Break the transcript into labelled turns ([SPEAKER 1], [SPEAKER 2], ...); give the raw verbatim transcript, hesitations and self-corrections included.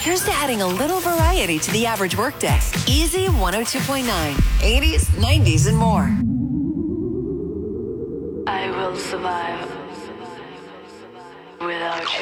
[SPEAKER 1] Here's to adding a little variety to the average workday. Easy one oh two point nine. eighties, nineties, and more.
[SPEAKER 2] I will survive without you.